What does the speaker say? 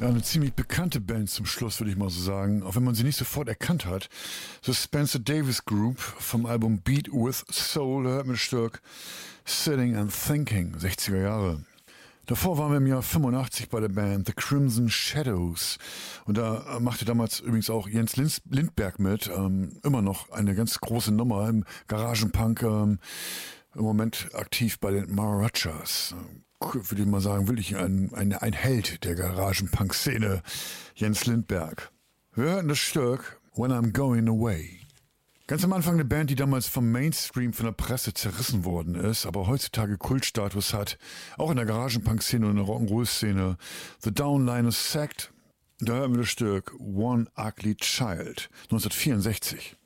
Ja, eine ziemlich bekannte Band zum Schluss, würde ich mal so sagen. Auch wenn man sie nicht sofort erkannt hat. The Spencer Davis Group vom Album Beat with Soul, hört man das Stück Sitting and Thinking, 60er Jahre. Davor waren wir im Jahr 85 bei der Band The Crimson Shadows. Und da machte damals übrigens auch Jens Lindberg mit. Immer noch eine ganz große Nummer im Garagenpunk. Im Moment aktiv bei den Marachas. Würde ich mal sagen, wirklich ein Held der Garagenpunk-Szene, Jens Lindberg. Wir hörten das Stück When I'm Going Away. Ganz am Anfang eine Band, die damals vom Mainstream von der Presse zerrissen worden ist, aber heutzutage Kultstatus hat, auch in der Garagenpunk-Szene und in der Rock'n'Roll-Szene, The Downliners Sect. Da hören wir das Stück One Ugly Child, 1964.